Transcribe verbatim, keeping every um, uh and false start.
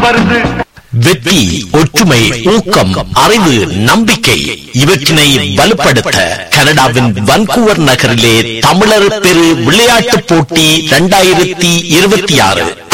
வருது. வெற்றி, ஒற்றுமை, ஊக்கம், அறிவு, நம்பிக்கை இவற்றினை வலுப்படுத்த கனடாவின் வன்கூவர் நகரிலே தமிழர் பெரு விளையாட்டுப் போட்டி இரண்டாயிரத்தி இருபத்தி ஆறு